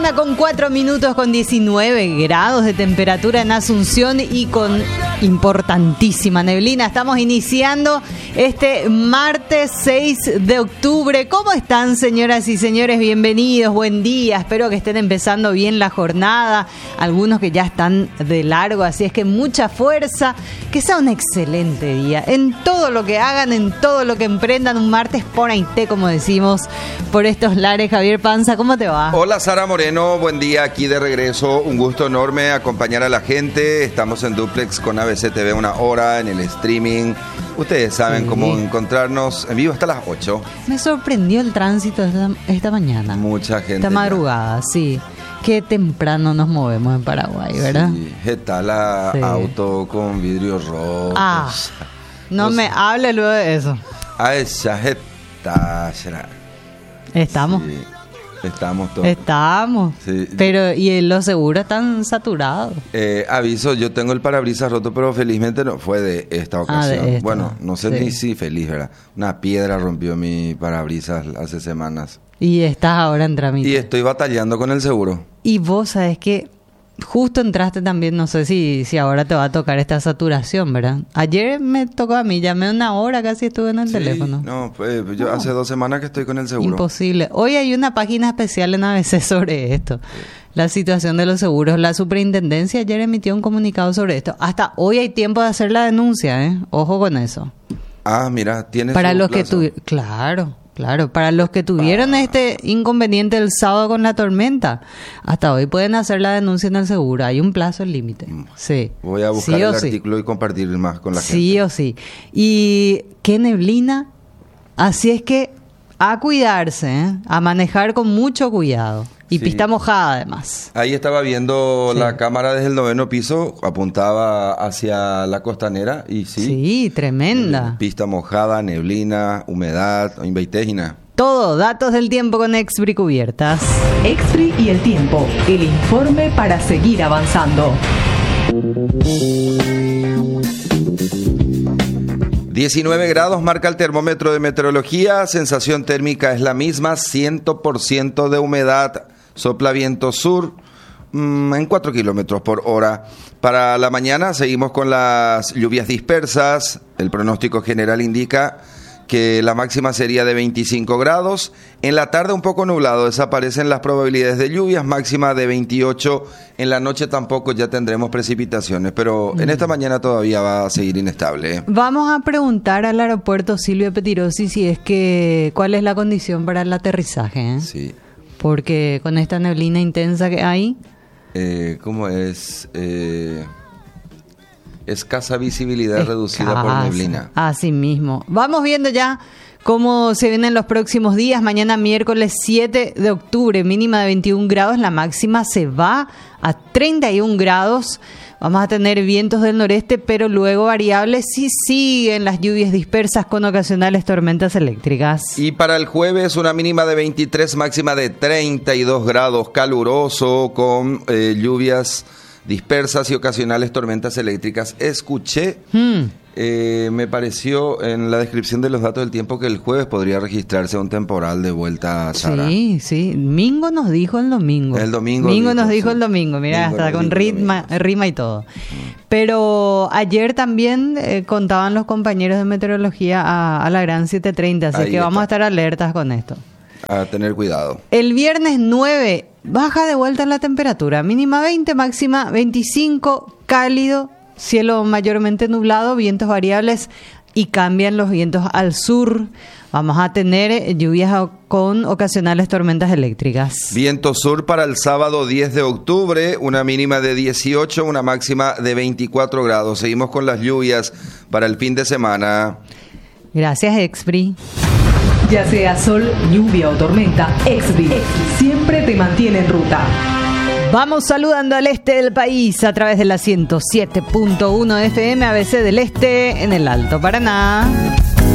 mañana con 4 minutos, con 19 grados de temperatura en Asunción y con importantísima neblina. Estamos iniciando este martes 6 de octubre. ¿Cómo están, señoras y señores? Bienvenidos, buen día. Espero que estén empezando bien la jornada. Algunos que ya están de largo, así es que mucha fuerza. Que sea un excelente día. En todo lo que hagan, en todo lo que emprendan, un martes por ahí, como decimos, por estos lares. Javier Panza, ¿cómo te va? Hola, Sara Moreno, buen día, aquí de regreso. Un gusto enorme acompañar a la gente. Estamos en Duplex con ABC TV una hora, en el streaming. Ustedes saben cómo encontrarnos en vivo hasta las 8. Me sorprendió el tránsito esta mañana. Mucha gente. Esta madrugada, sí. Qué temprano nos movemos en Paraguay, ¿verdad? Sí, está la auto con vidrios rojos. Ah, no me hable luego de eso. A esa está. Estamos. Sí, estamos todos. Estamos. Sí. Pero, ¿y los seguros están saturados? Aviso, yo tengo el parabrisas roto, pero felizmente no fue de esta ocasión. De esta. Bueno, no sé ni si feliz, ¿verdad? Una piedra rompió mi parabrisas hace semanas. Y estás ahora en trámite. Y estoy batallando con el seguro. Y vos sabés que justo entraste también, no sé si ahora te va a tocar esta saturación, ¿verdad? Ayer me tocó a mí, llamé una hora, casi estuve en el teléfono. No, pues yo hace 2 semanas que estoy con el seguro. Imposible. Hoy hay una página especial en ABC sobre esto. La situación de los seguros. La superintendencia ayer emitió un comunicado sobre esto. Hasta hoy hay tiempo de hacer la denuncia, ¿eh? Ojo con eso. Ah, mira, tienes para los plazo. que Claro, para los que tuvieron este inconveniente el sábado con la tormenta, hasta hoy pueden hacer la denuncia en el seguro. Hay un plazo límite. Sí. Voy a buscar el artículo y compartir más con la gente. Sí o sí. Y qué neblina. Así es que a cuidarse, ¿eh? A manejar con mucho cuidado. Y pista mojada, además. Ahí estaba viendo la cámara desde el 9º piso, apuntaba hacia la costanera y sí, tremenda. Pista mojada, neblina, humedad, inveitegina. Todo, datos del tiempo con Expri Cubiertas. Expri y el tiempo, el informe para seguir avanzando. 19 grados marca el termómetro de meteorología, sensación térmica es la misma, 100% de humedad. Sopla viento sur en 4 kilómetros por hora. Para la mañana seguimos con las lluvias dispersas. El pronóstico general indica que la máxima sería de 25 grados. En la tarde un poco nublado, desaparecen las probabilidades de lluvias, máxima de 28. En la noche tampoco ya tendremos precipitaciones, pero en esta mañana todavía va a seguir inestable, ¿eh? Vamos a preguntar al aeropuerto Silvio Petirosi cuál es la condición para el aterrizaje, ¿eh? Sí. Porque con esta neblina intensa que hay... ¿Cómo es? Escasa visibilidad reducida por neblina. Así mismo. Vamos viendo ya cómo se vienen los próximos días. Mañana miércoles 7 de octubre, mínima de 21 grados. La máxima se va a 31 grados. Vamos a tener vientos del noreste, pero luego variables si siguen las lluvias dispersas con ocasionales tormentas eléctricas. Y para el jueves una mínima de 23, máxima de 32 grados, caluroso, con lluvias dispersas y ocasionales tormentas eléctricas. Escuché, me pareció en la descripción de los datos del tiempo que el jueves podría registrarse un temporal de vuelta a Sara. Sí. Mingo nos dijo el domingo. Mingo nos dijo el domingo, mira, hasta con rima y todo. Pero ayer también contaban los compañeros de meteorología a la gran 7:30, así que vamos a estar alertas con esto. A tener cuidado. El viernes 9 baja de vuelta la temperatura, mínima 20, máxima 25, cálido, cielo mayormente nublado, vientos variables y cambian los vientos al sur. Vamos a tener lluvias con ocasionales tormentas eléctricas. Viento sur para el sábado 10 de octubre, una mínima de 18, una máxima de 24 grados. Seguimos con las lluvias para el fin de semana. Gracias, Expri. Ya sea sol, lluvia o tormenta, Expri siempre te mantiene en ruta. Vamos saludando al este del país a través de la 107.1 FM ABC del Este en el Alto Paraná.